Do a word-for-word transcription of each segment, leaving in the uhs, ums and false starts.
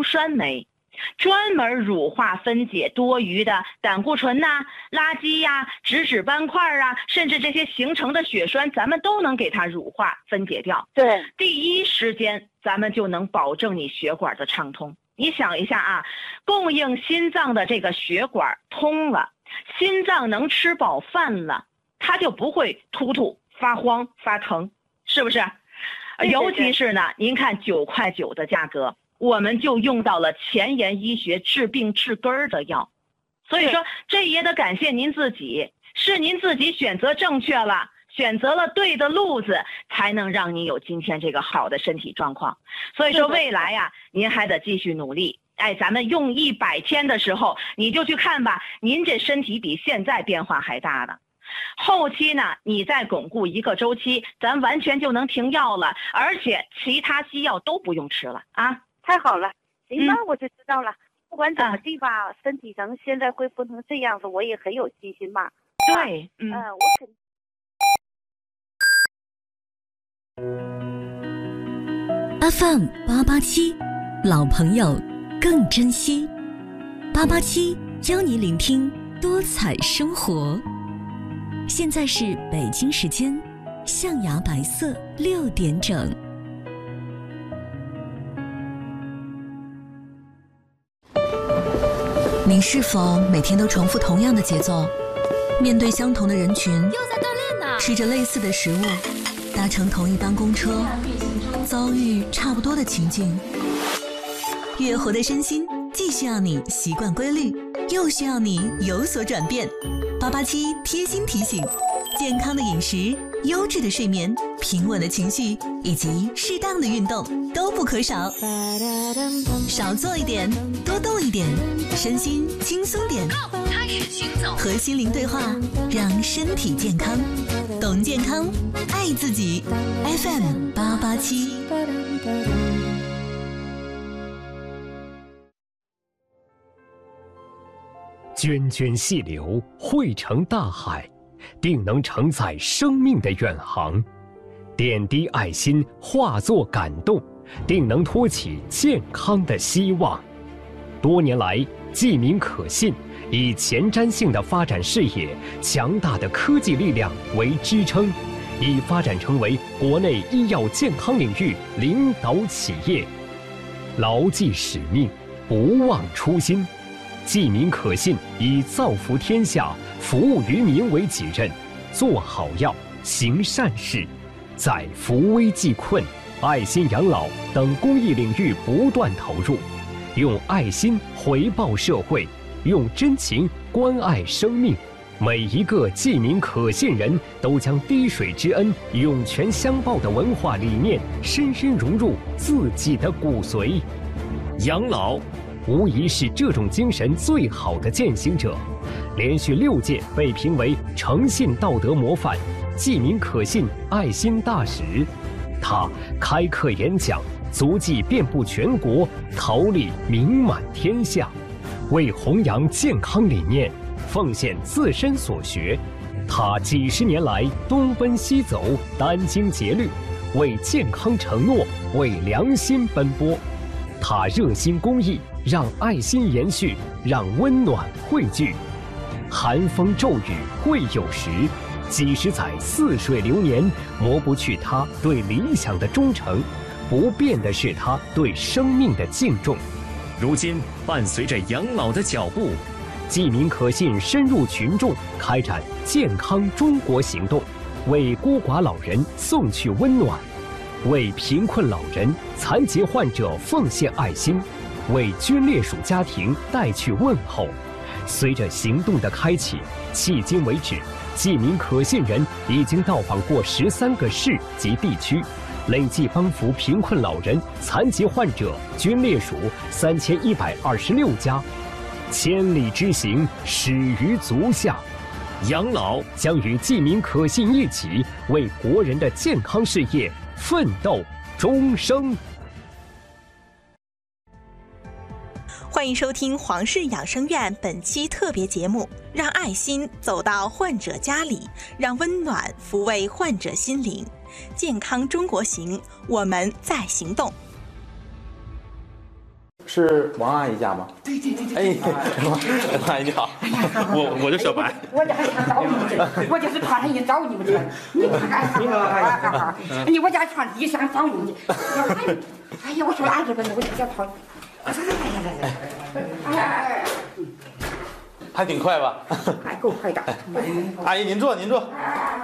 酮酸酶，专门乳化分解多余的胆固醇呐、啊、垃圾呀、啊、脂质斑块啊，甚至这些形成的血栓，咱们都能给它乳化分解掉。 对， 第一时间咱们就能保证你血管的畅通。你想一下啊，供应心脏的这个血管通了，心脏能吃饱饭了，它就不会突突发慌发疼，是不是？ 对对对， 尤其是呢，您看九块九的价格，我们就用到了前沿医学治病治根儿的药，所以说这也得感谢您自己，是您自己选择正确了，选择了对的路子，才能让你有今天这个好的身体状况。所以说未来呀、啊，您还得继续努力。哎，咱们用一百天的时候，你就去看吧，您这身体比现在变化还大了。后期呢，你再巩固一个周期，咱完全就能停药了，而且其他西药都不用吃了啊！ 太好了，行吧、嗯，我就知道了。不管怎么地吧、啊，身体能现在恢复成这样子，我也很有信心嘛。 对，嗯， 呃、我肯。 F M 八八七，老朋友更珍惜。八八七教你聆听多彩生活。现在是北京时间象牙白色六点整。你是否每天都重复同样的节奏，面对相同的人群， 又在锻炼呢？ 吃着类似的食物，搭乘同一班公车，遭遇差不多的情境？越活的身心既需要你习惯规律，又需要你有所转变。八八七贴心提醒：健康的饮食、优质的睡眠、平稳的情绪以及适当的运动都不可少。少做一点，多动一点，身心轻松点。 开始行走， 和心灵对话，让身体健康。懂健康，爱自己。F M 八八七。 涓涓细流汇成大海，定能承载生命的远航；点滴爱心化作感动，定能托起健康的希望。多年来，济民可信，以前瞻性的发展视野、强大的科技力量为支撑，已发展成为国内医药健康领域领导企业。牢记使命，不忘初心。济民可信以造福天下、服务于民为己任，做好药、行善事，在扶危济困、爱心养老等公益领域不断投入，用爱心回报社会，用真情关爱生命。每一个济民可信人都将滴水之恩涌泉相报的文化理念深深融入自己的骨髓。养老无疑是这种精神最好的践行者，连续六届被评为诚信道德模范、济民可信爱心大使。他开课演讲，足迹遍布全国，桃李名满天下，为弘扬健康理念，奉献自身所学。他几十年来东奔西走，殚精竭虑，为健康承诺，为良心奔波。他热心公益，让爱心延续，让温暖汇聚。寒风骤雨会有时，几十载似水流年，磨不去他对理想的忠诚，不变的是他对生命的敬重。如今伴随着养老的脚步，济民可信深入群众，开展健康中国行动，为孤寡老人送去温暖，为贫困老人、残疾患者奉献爱心，为军烈属家庭带去问候。随着行动的开启，迄今为止，济民可信人已经到访过十三个市及地区，累计帮扶贫困老人、残疾患者、军烈属三千一百二十六家。千里之行，始于足下。养老将与济民可信一起，为国人的健康事业奋斗终生。 欢迎收听皇氏养生院本期特别节目，让爱心走到患者家里，让温暖抚慰患者心灵。健康中国行，我们在行动。 是王阿姨家吗？ 对对对对。 哎，王阿姨你好，我我就小白。 我这还想找你们去，我就是穿上衣找你们去。你看看，你好，你我家穿衣裳找你。哎呀，我说二十分钟，我就想跑。哎呀哎呀哎呀！ 还挺快吧？ 还够快的。 阿姨您坐，您坐。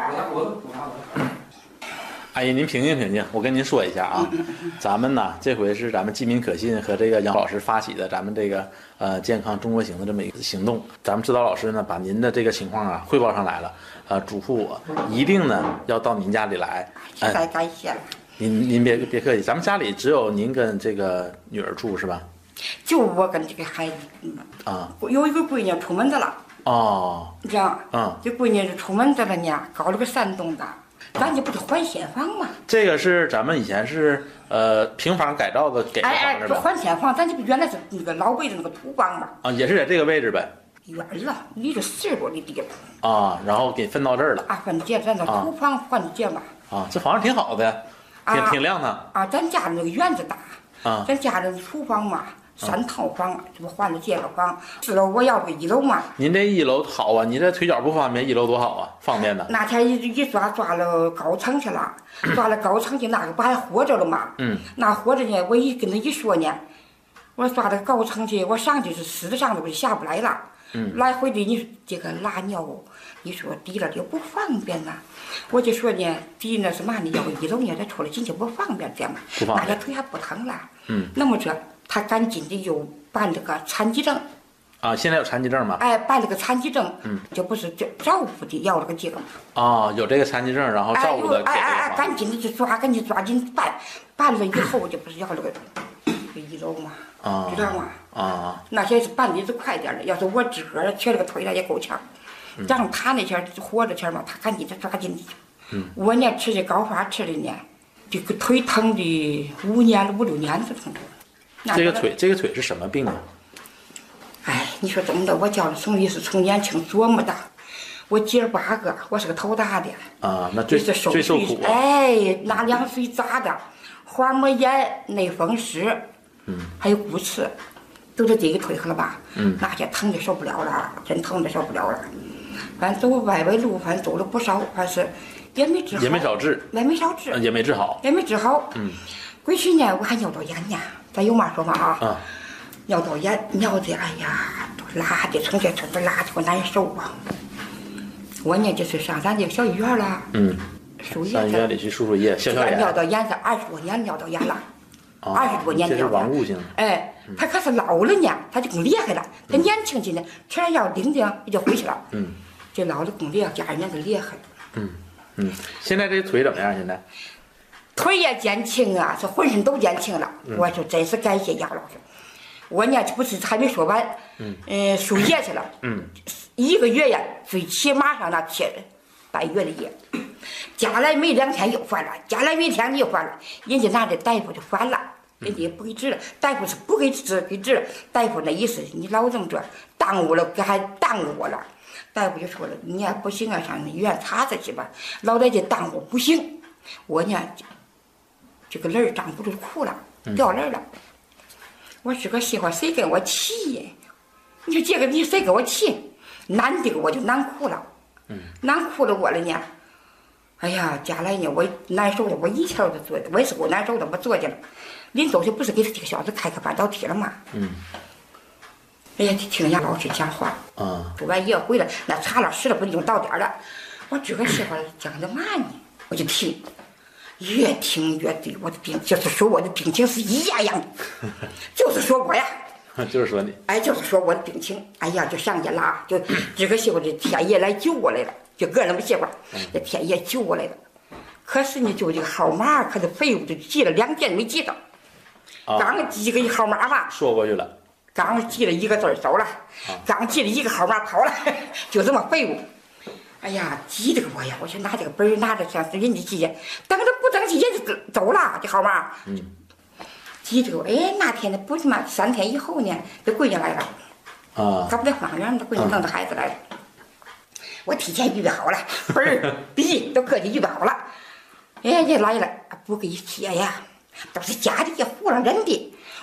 阿姨，您平静平静，我跟您说一下啊，咱们呢这回是咱们济民可信和这个杨老师发起的咱们这个呃健康中国行的这么一个行动。咱们指导老师呢把您的这个情况啊汇报上来了，呃，嘱咐我一定呢要到您家里来。 实在感谢了。 您您别别客气，咱们家里只有您跟这个女儿住是吧？ 就我跟这个孩子。 啊。 有一个闺女出门子了。 哦。 你知道？ 嗯。 这闺女是出门子了呢，搞了个山东的。咱这不是换现房吗？ 这个是咱们以前是呃平房改造的给的哎哎，换现房，咱这不原来是那个老辈的那个土房吗？ 啊，也是在这个位置呗。 远了，离这四十多里地了。 啊，然后给分到这儿了。 啊，分界咱那土房换界嘛。 啊，这房子挺好的，挺挺亮堂。 啊，咱家那个院子大。 啊。 咱家的厨房嘛。三套房，这不换了这个房，四楼我要个一楼嘛。 您这一楼好啊，你这腿脚不方便，一楼多好啊，方便的。 那天一一抓抓了高层去了，抓了高层去，那个不还活着了吗？ 嗯。 那活着呢，我一跟他一说呢，我抓了高层去，我上去是死的上头，我就下不来了。 嗯。 来回的你这个拉尿，你说低了就不方便呐。我就说呢，低那是嘛呢？要个一楼呢，再出来进去不方便这嘛。 不方便。 那个腿还不疼了。 嗯。 那么这。他赶紧的又办了个残疾证， 啊，现在有残疾证吗？ 哎，办了个残疾证， 嗯， 就不是照照顾的要了个这个嘛。 哦，有这个残疾证，然后照顾的给哎哎哎，赶紧的去抓，赶紧抓紧办，办了以后就不是要了个一楼嘛， 啊， 知道吗？ 啊， 那些是办的是快点的，要是我自个儿缺了个腿了也够呛，让他那前活着前嘛，他赶紧的抓紧的。 嗯， 我呢吃这高发吃的呢，这个腿疼的五年了五六年都疼着。 这个腿，这个腿是什么病啊？ 哎，你说怎么的？我叫从也是从年轻琢磨的，我姐儿八个，我是个头大的啊，那最最受苦啊！ 哎，拿凉水炸的，滑膜炎、内风湿， 嗯， 还有骨刺，都在这个腿上了吧？ 嗯， 那些疼的受不了了，真疼的受不了了。反正走歪歪路，反正走了不少，反正也没治好， 也没少治， 也没少治， 也没治好， 也没治好。 嗯， 过去呢，我还尿道炎呢。咱有嘛说嘛啊！ 啊， 尿道炎，尿的，哎呀，都拉的，成天成天拉的我难受啊！我呢就是上咱这个小医院了， 嗯， 输液。 上医院里去输输液，消消炎。 尿道炎是二十多年尿道炎了，二十多年。 这是顽固性。 哎，他可是老了呢，他就更厉害了。他年轻起呢，吃点药顶顶也就回去了。 嗯， 这老了更厉害，家人家更厉害。 嗯嗯，现在这腿怎么样？现在？ 腿也减轻啊，是浑身都减轻了。 嗯、 我说真是感谢杨老师。我呢不是还没说完， 嗯， 呃，输液去了， 嗯， 一个月呀，最起码上那贴半月的液，加来没两天又犯了，加来没天又犯了，人家那的大夫就烦了，人家也不给治了，大夫是不给治，给治了，大夫那意思你老这么着，耽误了，还耽误我了，大夫就说了，你也不行啊，上医院查查去吧，老在这耽误不行，我呢。这个泪长不住哭了，掉泪了。嗯、我是个媳妇，谁跟我气呀？你说这个你谁跟我气？难的我就难哭了， 嗯、 难哭了我了呢。哎呀，将来呢我难受的，我一切都做的，我也是够难受的，我做去了。临走去不是给他几个小时开开半导体了吗？ 嗯。 哎呀，听杨老师讲话， 啊， 读完业回来，那差了十来分钟到点了，我这个媳妇讲的嘛呢？我就听。越听越对我的病，就是说我的病情是一样样的，就是说我呀， 就是说你， 哎，就是说我的病情，哎呀，就上去了，就这个媳妇这天爷来救我来了，就个人不媳妇，这天爷救我来了。可是呢，就这个号码，可是废物就记了两天没记到， 啊、 刚记个号码嘛， 说过去了， 刚记了一个字走了， 啊、 刚记了一个号码跑了，就这么废物。哎呀，急这个我呀！我就拿这个本儿拿着像是人家急，等着不等急人就走了，这号码。 嗯。 急这个，哎，那天呢不是嘛？三天以后呢，这闺女来了。 啊。 她不在方圆，这闺女弄着孩子来了。嗯、我提前预备好了，本儿笔都各地预备好了。哎，这来了，不给写呀，都是家里胡乱人的。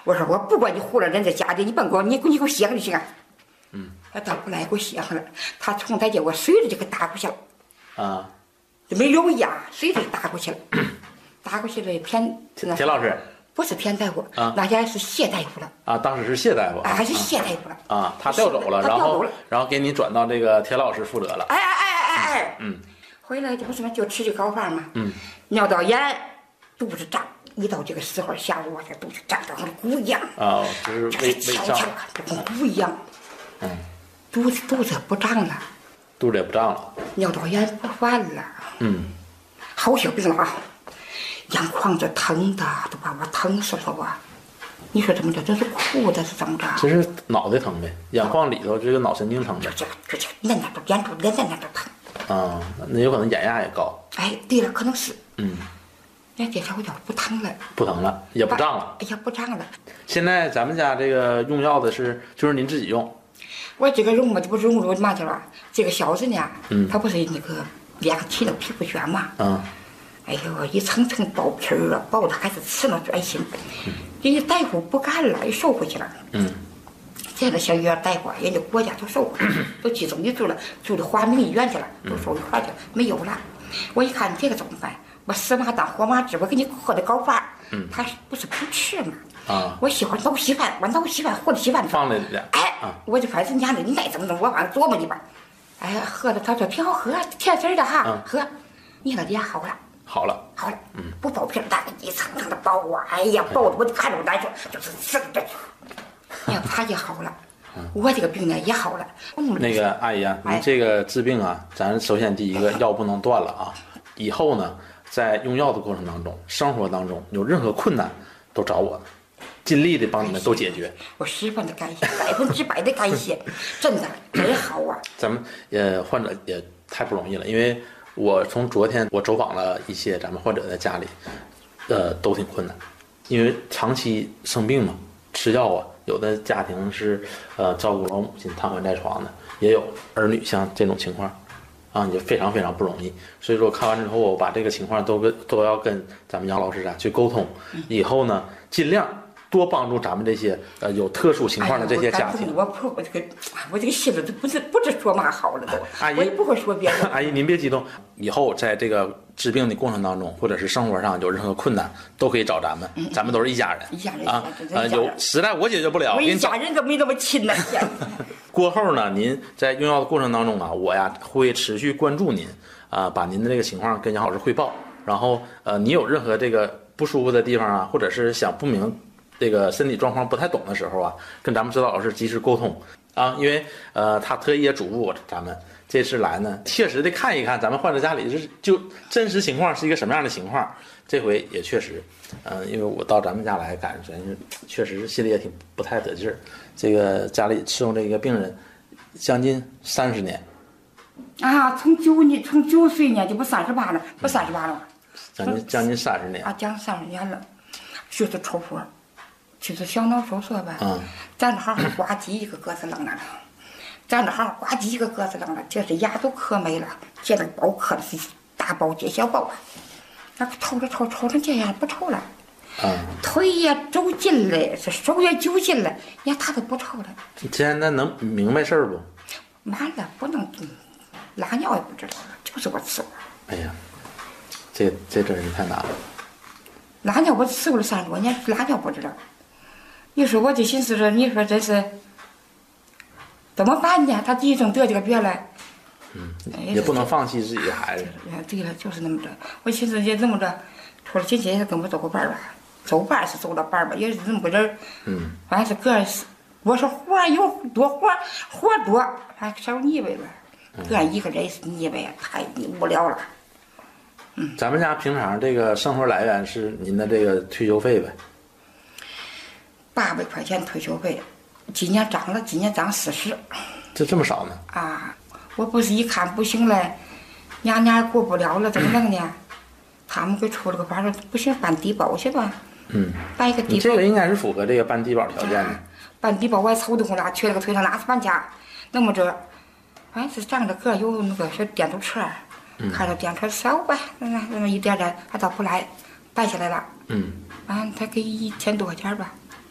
我说我不管你糊弄人家家的，你甭给我，你你给我歇上就行啊。 嗯， 他倒不来给我歇上了，他从他家我随着就给打过去了。 啊， 就没容易啊，随着打过去了，打过去了，田田老师不是田大夫啊， 那家是谢大夫了啊，当时是谢大夫啊，还是谢大夫了啊，他调走了，然后然后给你转到这个田老师负责了。 哎哎哎哎哎， 嗯， 回来这不是嘛，就吃这膏饭嘛， 嗯， 尿道炎，肚子胀，一到这个时候下午我这肚子胀得跟鼓一样啊，就是胃胃胀， 跟鼓一样， 嗯， 肚子肚子不胀了， 肚子也不胀了， 尿道炎不犯了， 嗯， 好小病了啊。眼眶子疼的都把我疼死了吧？你说怎么着？这是哭的是怎么着？ 这是脑袋疼呗，眼眶里头这个脑神经疼的。 这这这那那都眼珠连在那都疼。 啊，那有可能眼压也高。 哎，对了，可能是。 嗯。 那这下我脚不疼了。 不疼了，也不胀了。 哎呀，不胀了。 现在咱们家这个用药的是，就是您自己用。 我这个用嘛，这不是用了嘛去了？这个小子呢， 嗯， 他不是那个脸上起了皮肤癣嘛？ 嗯。 哎呦，一层层包皮儿啊，包的还是刺挠钻心。人家大夫不干了，又收回去了。 嗯， 现在小医院大夫，人家国家都收回去，都集中的住了，住到华明医院去了，都收一块去了，没有了。我一看这个怎么办？我死马当活马治，我给你喝的膏饭， 嗯， 他不是不吃吗？ 啊， 我喜欢捞稀饭，我捞稀饭和的稀饭放了点， 哎，啊、我就开始家里你爱怎么弄，我往琢磨去吧。哎，喝的他说挺好喝，甜丝的哈，嗯、喝，你那牙好了。 好了， 好了，嗯，不包皮儿，大一层层的包啊！哎呀，包的我看着我难受，就是吃的。你看他也好了，我这个病呢也好了。 那个阿姨啊，您这个治病啊，咱首先第一个药不能断了啊。以后呢，在用药的过程当中，生活当中有任何困难，都找我，尽力的帮你们都解决。 我十分的感谢，百分之百的感谢，真的真好啊！ 咱们呃患者也太不容易了，因为。我从昨天我走访了一些咱们患者的家里，呃，都挺困难，因为长期生病嘛，吃药啊，有的家庭是呃照顾老母亲瘫痪在床的，也有儿女像这种情况，啊，也非常非常不容易。所以说看完之后，我把这个情况都跟都要跟咱们杨老师啊去沟通，以后呢，尽量。多帮助咱们这些呃有特殊情况的这些家庭。 哎、我婆我这个我这个心里都不是不是说嘛好了都， 阿姨我也不会说别的。 阿姨您别激动，以后在这个治病的过程当中，或者是生活上有任何困难，都可以找咱们，嗯、咱们都是一家人。 一家人啊啊，有实在我解决不了， 我一家人都没那么亲呢。 过后呢，您在用药的过程当中啊，我呀会持续关注您啊，把您的这个情况跟杨老师汇报，然后呃，你有任何这个不舒服的地方啊，或者是想不明。这个身体状况不太懂的时候啊，跟咱们指导老师及时沟通啊，因为呃，他特意也嘱咐我咱们这次来呢，切实的看一看咱们患者家里是就真实情况是一个什么样的情况。这回也确实，嗯、呃，因为我到咱们家来，感觉确实心里也挺不太得劲儿。这个家里伺候这个病人将近三十年啊，从九年从九岁呢就不三十八了，不三十八了， 将近将近三十年啊，将三十年了，就是抽风。就是小脑手术吧， 嗯， 站着好好呱唧一个鸽子愣了，站着好好呱唧一个鸽子愣了，这是牙都磕没了，这个包磕的是大包接小包啊，那抽着抽抽成这样不抽了， 嗯， 腿也走近了，这手也揪近了，呀他都不抽了。 现在能明白事儿不？ 完了，不能拉尿也不知道了，就是我吃过。 哎呀，这这真是太难了。 拉尿我吃过了三十多年，拉尿不知道。你说我就寻思着，你说这是怎么办呢？他医生得这个病了， 嗯，也不能放弃自己的孩子。 对了，就是那么着。我寻思也这么着，除了今天也跟我走个伴吧，走伴是走了伴吧，也是这么个人。 嗯， 反正是个人，我说活有多活活多，还少腻歪了。个人一个人是腻歪，太无聊了。 嗯，咱们家平常这个生活来源是您的这个退休费呗？ 八百块钱退休费，今年涨了，今年涨四十， 就这么少呢？ 啊，我不是一看不行了，年年过不了了，怎么弄呢？他们给出了个法说不行，办低保去吧。 嗯， 办一个低保。 这个应该是符合这个办低保条件的。啊、 办低保我还愁得慌了，缺了个腿上哪是办家？那么着，反正是长着个有那个小电动车，嗯、看着电车少吧，那么一点点，他倒不来，办下来了。 嗯， 完他给一千多块钱吧。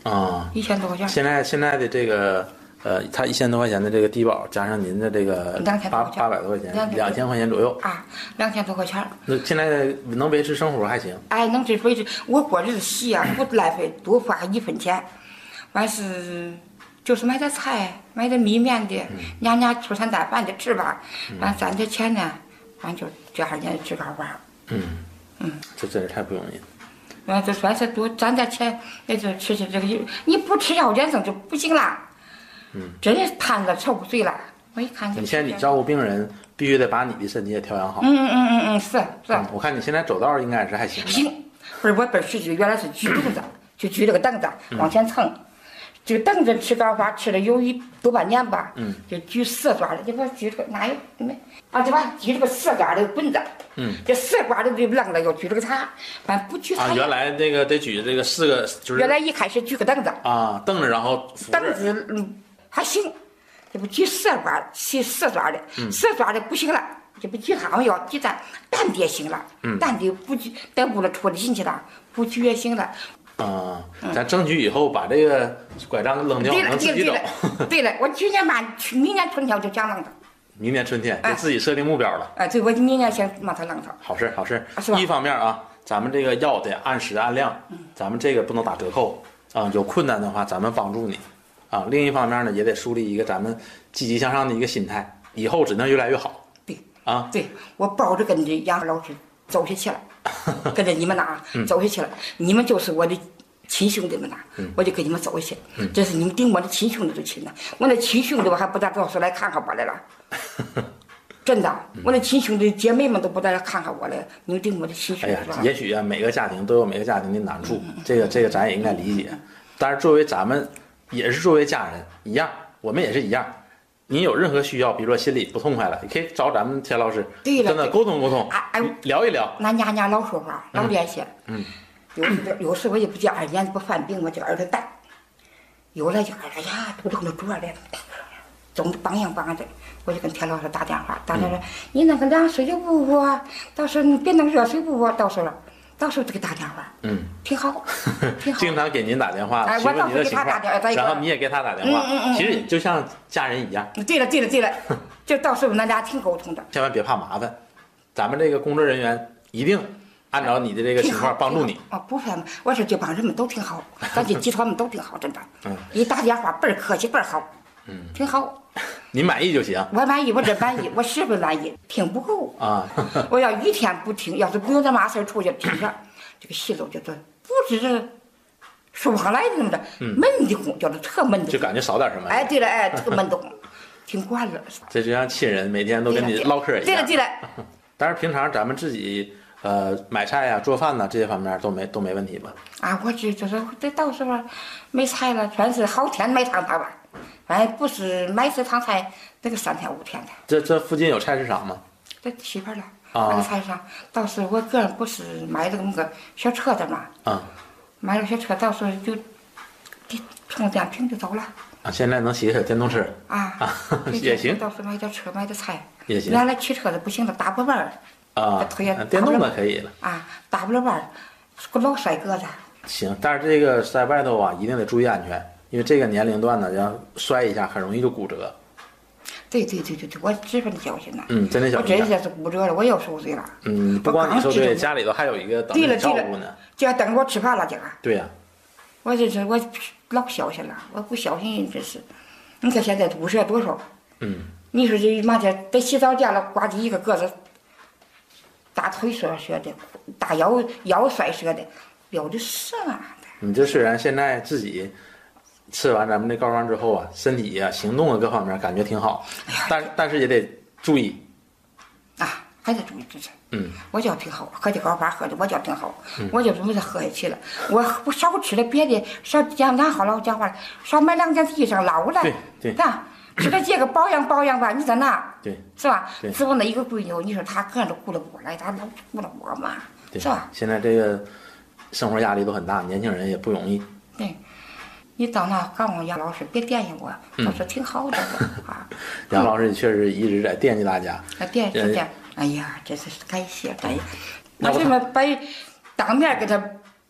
啊， 一千多块钱。 现在现在的这个呃，他一千多块钱的这个低保，加上您的这个八八百多块钱，两千块钱左右啊，两千多块钱。 那现在能维持生活还行？ 哎，能维持。我过日子细啊，不浪费，多花一分钱。完是就是买点菜，买点米面的，娘娘粗餐淡饭的吃吧。完攒点钱呢，完就这二年吃高饭。 嗯嗯， 这真是太不容易了。 完这算是多攒点钱，也就吃吃这个，你不吃药人生就不行了。 嗯， 真是贪了愁碎了。我一看， 你现在你照顾病人，必须得把你的身体也调养好。 嗯嗯嗯嗯，是是、嗯。 我看你现在走道应该是还行。 行，不是我本事就原来是举凳子，就举了个凳子往前蹭，就凳子吃高发吃了有一多半年吧。嗯。就举四爪的，这不举这个哪有没啊？这把举这个四爪的棍子。嗯。这四爪的就愣了，又举这个叉，反不举叉。 啊，原来那个得举这个四个就是。 原来一开始举个凳子。 啊，凳子然后。 凳子嗯。还行，这不举四爪，骑四爪的，嗯、四爪的不行了，这不举他们要举咱单的行了，嗯、单的不举，在屋里戳的进去了，不举也行了。 啊，咱争取以后把这个拐杖扔掉，能自己走。 对了，我去年吧，去明年春天我就想扔它。 明年春天给自己设定目标了。 哎，对，我明年想把它扔它。 好事好事，一方面啊，咱们这个药得按时按量，咱们这个不能打折扣啊，有困难的话咱们帮助你。啊，另一方面呢，也得树立一个咱们积极向上的一个心态，以后只能越来越好。 对， 啊， 对，我抱着跟着杨老师走下去了，跟着你们呐、嗯、走下去了，你们就是我的亲兄弟们呐、嗯，我就跟你们走下去。嗯、这是你们顶我的亲兄弟都亲了，我那亲兄弟我还不但到时候来看看我来了，真的，我那亲兄弟姐妹们都不带来看看我来，你们顶我的亲兄弟。 哎呀，也许啊，每个家庭都有每个家庭的难处，嗯、这个这个咱也应该理解。但是作为咱们。也是作为家人一样，我们也是一样。你有任何需要，比如说心里不痛快了，你可以找咱们田老师，真的沟通沟通， 哎， 聊一聊。 俺娘娘老说话，老联系。嗯。有时有时我也不见二年不犯病，我就儿子带。有了就哎呀，都成了主儿了，总帮样帮的。我就跟田老师打电话，打电话说：“你那个凉水就捂捂，到时候你别弄热水捂捂，到时候。”到时候就给打电话，嗯，挺好，挺好。 经常给您打电话， 哎， 询问您的情况，然后你也给他打电话， 嗯嗯其实也就像家人一样。 对了对了对了，就到时候咱俩挺沟通的。 千万别怕麻烦，咱们这个工作人员一定按照你的这个情况帮助你。 啊，不是，我说这帮人们都挺好，咱这集团们都挺好，真的。嗯，一打电话倍儿客气，倍儿好，嗯，挺好。 您满意就行。 我满意，我真满意，我十分满意。听不够啊！我要一天不听，要是不用这嘛事儿出去听着，这个戏路就这不知说不上来的那么的，闷的慌，叫做特闷的， 就感觉少点什么。 哎，对了，哎，特闷的慌，听惯了。 这就像亲人，每天都跟你唠嗑一样。 对了，对了。 但是平常咱们自己呃买菜呀、做饭呐这些方面都没都没问题吧？ 啊，我这就是这到时候没菜了，全是好天买汤汤吧。反正不是买这趟菜，那个三天五天的。 这这附近有菜市场吗？ 在西边了，啊、那个菜市场。到时候我个人不是买了个那个小车子嘛，啊，买了个小车，到时候就充电瓶就走了。 啊，现在能骑个电动车啊啊也行。 到时候买点车，买点菜也行。 原来骑车子不行了，打不弯儿啊， 推呀， 电动的可以了啊，打不了弯儿，个老帅哥子。 行，但是这个在外头啊，一定得注意安全。因为这个年龄段呢，要摔一下很容易就骨折。 对对对对对，我十分的小心呐。 嗯，真的小心。 我这下是骨折了，我又受罪了。 嗯，不光你受罪，家里头还有一个等着照顾呢。 这还等着我吃饭了，这个。 对呀、啊。 我这是我老小心了，我不小心真是。你看现在骨折多少？嗯。你说这妈的，在洗澡间了，呱唧一个个子，大腿摔折的，大腰腰摔折的，了的是啊。 你这虽然现在自己吃完咱们这膏方之后啊，身体啊、行动啊各方面感觉挺好，但但是也得注意啊，还得注意这是。嗯，我觉挺好，喝这膏方喝的我觉挺好，嗯、我就准备喝下去了。我我少吃了别的，少讲咱好了讲话了，少买两件衣裳捞来， 对对， 看吃了这个保养保养吧，你在哪？ 对， 是吧？只我那一个闺女，你说她个人都顾了我来，她老顾了我嘛，是吧？ 现在这个。生活压力都很大，年轻人也不容易。 对，你到那告诉杨老师别惦记我，我说挺好的啊。 杨老师确实一直在惦记大家。 啊，惦记惦，哎呀，真是感谢感谢。我这么把当面给他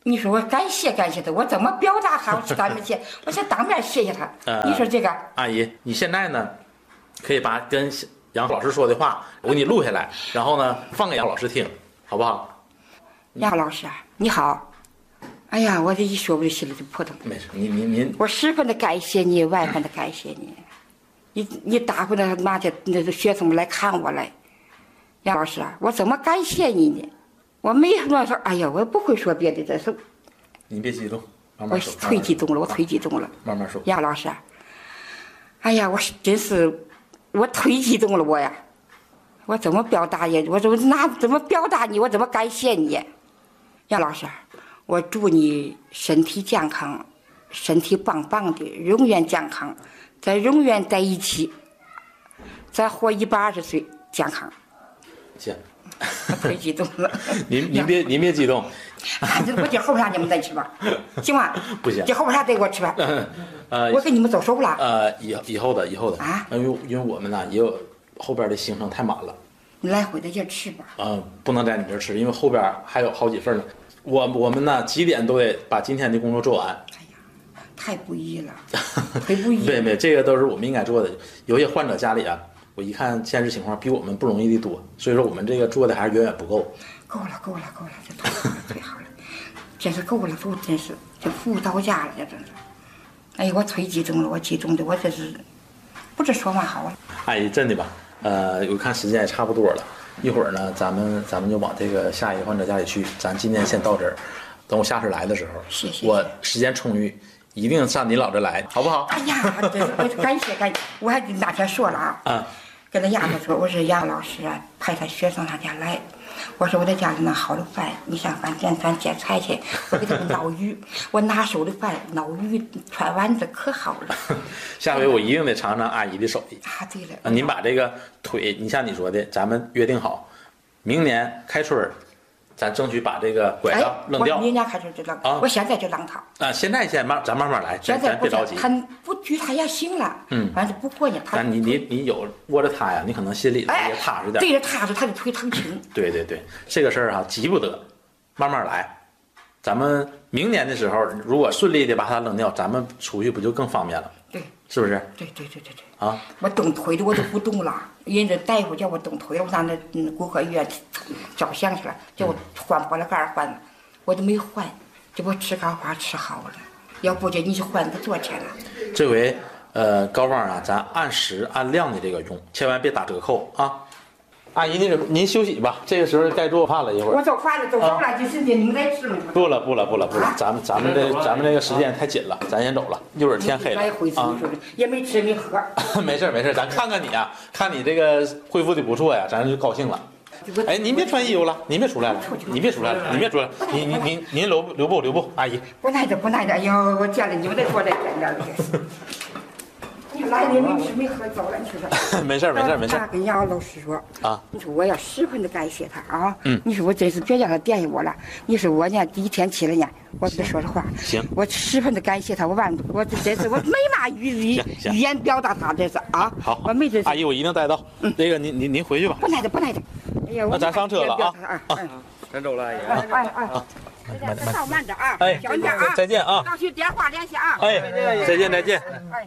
你说我感谢感谢他，我怎么表达他？我去他面前，我想当面谢谢他。 呃、 你说这个， 阿姨，你现在呢，可以把跟杨老师说的话，我给你录下来，然后呢放给杨老师听，好不好？ 杨老师，你好。哎呀，我这一说，我的心里就扑通。 没事，您您您， 我十分的感谢你，万分的感谢你。你你打回来那天那个学生们来看我来，杨老师啊，我怎么感谢你呢？我没说说，哎呀，我不会说别的，这是。 您别激动，慢慢说。 我忒激动了，我忒激动了。 慢慢说。 杨老师，哎呀，我是真是，我忒激动了，我呀，我怎么表达呀？我怎么拿怎么表达你？我怎么感谢你？杨老师，我祝你身体健康，身体棒棒的，永远健康，咱永远在一起，咱活一百二十岁，健康。 行。 我忒激动了。 您您别您别激动。 啊，这我今后边啥你们再吃吧，行吗？ 不行。 今后边啥得给我吃吧。 呃， 我给你们走熟了。 呃，以以后的以后的啊， 因为因为我们呢也有后边的行程太满了。 你来回在这吃吧。 呃，不能在你这吃，因为后边还有好几份呢。我我们呢几点都得把今天的工作做完。 哎呀，太不易了，忒不易。 对对，这个都是我们应该做的。有些患者家里啊，我一看现实情况比我们不容易的多，所以说我们这个做的还是远远不够。 够了，够了，够了，这太好了，最好了，真是够了，都真是这服务到家了，这真是。哎呀，我忒激动了，我激动的我这是不知说嘛好了。 阿姨，真的吧？呃，我看时间也差不多了，一会儿呢，咱们咱们就往这个下一个患者家里去。咱今天先到这儿，等我下次来的时候， 谢谢， 我时间充裕，一定上您老这来，好不好？ 哎呀，真是感谢感谢，我还那天说了啊。 啊。 跟那丫头说，我说杨老师啊，派他学生上家来，我说我在家里弄好了饭，你上饭店咱捡菜去，我给他们捞鱼，我拿手的饭捞鱼串丸子可好了。 下回我一定得尝尝阿姨的手艺啊！对了， 啊，您把这个腿，你像你说的，咱们约定好，明年开春儿，咱争取把这个拐杖扔掉。 我明年开春就扔啊！我现在就扔它啊！现在先慢，咱慢慢来， 现在别着急。 他不举他也行了， 嗯， 反正不过呢。 但你你你有握着他呀，你可能心里也踏实点。 对着踏实，他的腿疼轻。 对对对，这个事儿哈，急不得，慢慢来。咱们明年的时候，如果顺利的把它扔掉，咱们出去不就更方便了？ 对， 是不是？ 对对对对对。 啊！ 我动腿的我都不动了，人家大夫叫我动腿了，我上那嗯骨科医院照相去了，叫我换玻璃盖换，我都没换，这不吃膏花吃好了，要不这你就换个多钱了。 这回呃膏方啊，咱按时按量的这个用，千万别打折扣啊！阿姨，您您休息吧，这个时候该做饭了，一会儿。 我做饭了，做熟了，就是你们在吃吗？ 不了，不了，不了，不了，咱们咱们这咱们这个时间太紧了，咱先走了，一会儿天黑了啊。 也没吃没喝。 没事没事，咱看看你啊，看你这个恢复的不错呀，咱就高兴了。哎，您别穿衣服了，您别出来了，您别出来了，您别出来了，您您您您留留步留步，阿姨。 不耐着不耐着，哎呦，我见了你们再说再见着了。你来的没吃没喝走了，你说没事没事没事。 他跟杨老师说啊， 你说我要十分的感谢他啊， 嗯， 你说我真是别让他惦记我了。你说我呢，第一天起来呢，我跟他说的话， 行， 我十分的感谢他，我万我这真是我没嘛语语语言表达他这是啊。 好， 我没这。 阿姨，我一定带到。嗯，这个您您您回去吧。 不耐着不耐着。哎呀， 那咱上车了啊啊！ 咱走了，阿姨。 哎哎哎，慢点慢点啊！ 哎， 小点啊！ 再见啊！ 到时电话联系啊！ 哎，再见再见。 哎。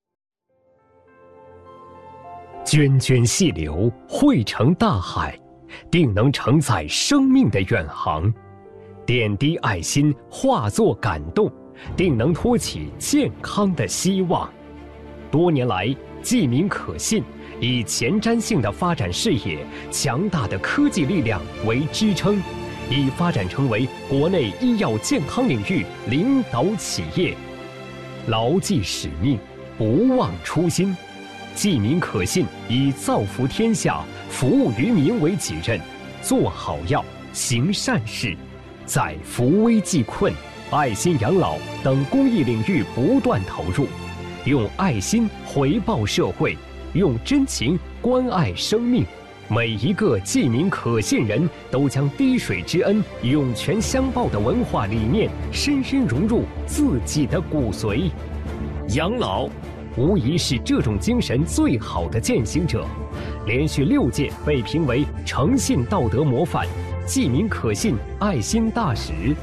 涓涓细流汇成大海，定能承载生命的远航；点滴爱心化作感动，定能托起健康的希望。多年来，济民可信，以前瞻性的发展视野、强大的科技力量为支撑，已发展成为国内医药健康领域领导企业。牢记使命，不忘初心。济民可信以造福天下、服务于民为己任，做好药、行善事，在扶危济困、爱心养老等公益领域不断投入，用爱心回报社会，用真情关爱生命。每一个济民可信人都将滴水之恩涌泉相报的文化理念深深融入自己的骨髓。养老无疑是这种精神最好的践行者，连续六届被评为诚信道德模范、济民可信爱心大使。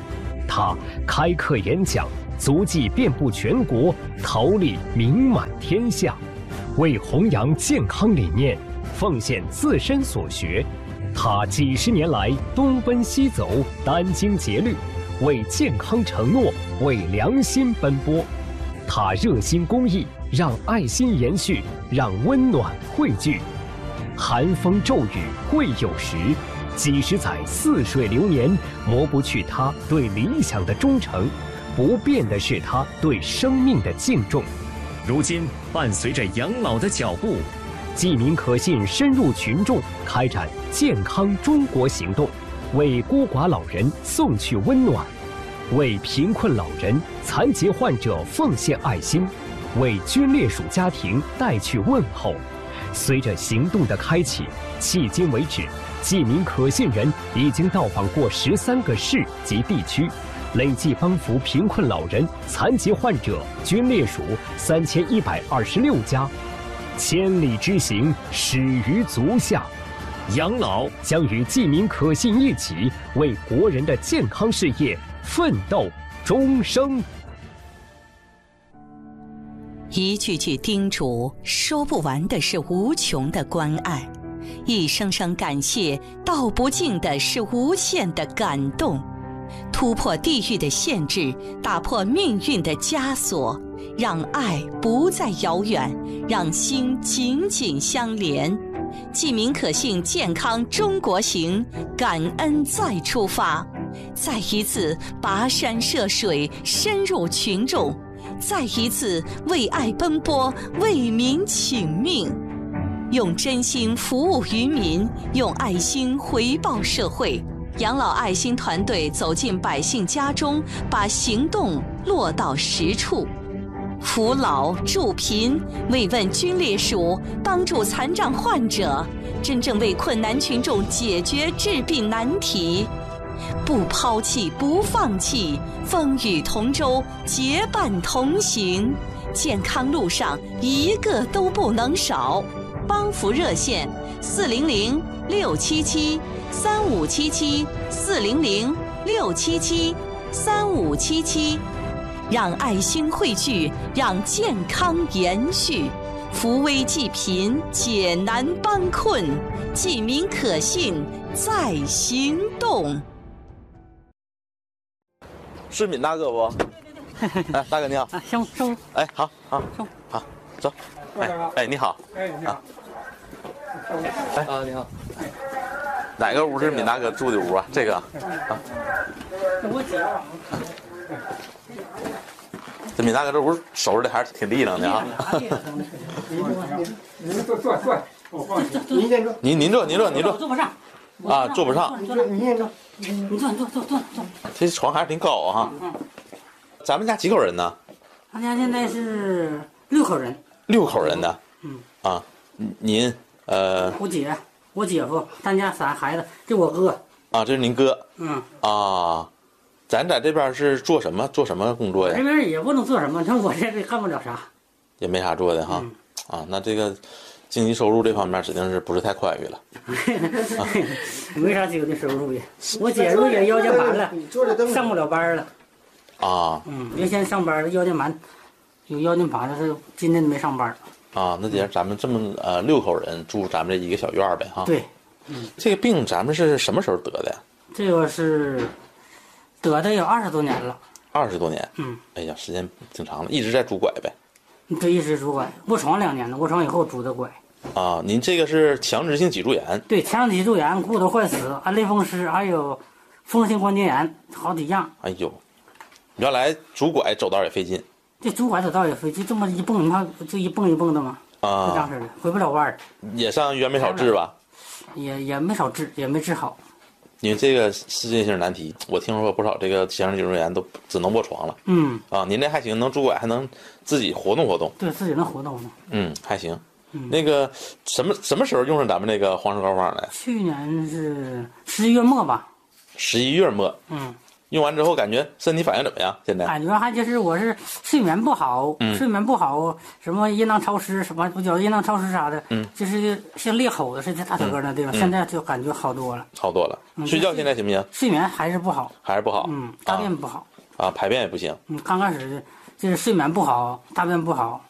他开课演讲，足迹遍布全国，桃李名满天下。为弘扬健康理念，奉献自身所学，他几十年来东奔西走，殚精竭虑，为健康承诺，为良心奔波。他热心公益，让爱心延续，让温暖汇聚。寒风骤雨会有时，几十载似水流年，磨不去他对理想的忠诚，不变的是他对生命的敬重。 如今伴随着养老的脚步， 济民可信深入群众，开展健康中国行动，为孤寡老人送去温暖，为贫困老人、残疾患者奉献爱心，为军烈属家庭带去问候。随着行动的开启，迄今为止，济民可信人已经到访过十三个市及地区，累计帮扶贫困老人、残疾患者、军烈属三千一百二十六家。千里之行，始于足下。 养老将与济民可信一起，为国人的健康事业奋斗终生。 一句句叮嘱，说不完的是无穷的关爱；一声声感谢，道不尽的是无限的感动。突破地域的限制，打破命运的枷锁，让爱不再遥远，让心紧紧相连。济民可信健康中国行，感恩再出发，再一次跋山涉水，深入群众，再一次为爱奔波，为民请命，用真心服务于民，用爱心回报社会。养老爱心团队走进百姓家中，把行动落到实处，扶老助贫，慰问军烈属，帮助残障患者，真正为困难群众解决治病难题。不抛弃，不放弃，风雨同舟，结伴同行，健康路上一个都不能少。帮扶热线：四零零六七七三五七七，四零零六七七三五七七。让爱心汇聚，让健康延续，扶危济贫，解难帮困，济民可信在行动。 是闵大哥不？哎，大哥你好。 啊，行，走。 哎，好，好，好，走。哎，哎，你好。 哎，你好。 哎，啊，你好。哪个屋是闵大哥住的屋啊？这个啊。 我姐。 这闵大哥这屋收拾的还是挺利落的啊。 您坐坐坐，我放心。您先坐。 您您坐您坐您坐。 坐不上。 啊，坐不上。 你先坐。你坐，你坐，坐坐坐。 这床还是挺高啊。嗯。咱们家几口人呢？ 咱家现在是六口人。 六口人呢？ 嗯。 啊，您呃。 我姐，我姐夫，咱家仨孩子，这我哥。 啊，这是您哥。 嗯。 啊，咱在这边是做什么？做什么工作呀？ 这边也不能做什么，像我这这干不了啥。 也没啥做的哈。嗯、啊，那这个经济收入这方面指定是不是太宽裕了？ 啊、没啥经济收入的。我姐夫也腰间盘了，上不了班了。 啊。 嗯，原先上班腰间盘，有腰间盘的是今天没上班。 啊，那姐咱们这么呃六口人住咱们这一个小院呗哈。 对。嗯。 这个病咱们是什么时候得的呀？ 这个是得的有二十多年了。 二十多年。 嗯。 哎呀，时间挺长的，一直在拄拐呗。 对，一直拄拐，卧床两年了，卧床以后拄的拐。 啊，您这个是强直性脊柱炎。 对，强直性脊柱炎、骨头坏死、按类风湿，还有风湿性关节炎，好几样。 哎呦，原来拄拐走道也费劲。 这拄拐走道也费劲，这么一蹦，你看这一蹦一蹦的嘛， 啊， 就这样式的，回不了弯儿。 也上医院没少治吧？ 也也没少治，也没治好。 因为这个世界性难题，我听说不少这个强直性脊柱炎都只能卧床了。 嗯。 啊，您这还行，能拄拐还能自己活动活动。 对自己能活动活动。 嗯，还行。 嗯。 那个什么什么时候用上咱们那个黄石膏方来？ 去年是十一月末吧。 十一月末。 嗯。 用完之后感觉身体反应怎么样？现在感觉还就是我是睡眠不好， 嗯、 睡眠不好，什么阴囊潮湿，什么不叫阴囊潮湿啥的， 嗯， 就是像裂口子似的大腿根那地方，嗯、现在就感觉好多了， 好多了。 嗯、 睡觉现在行不行？ 睡眠还是不好， 还是不好。 嗯，大便不好。 啊，排便也不行。 嗯，刚开始就是睡眠不好，大便不好，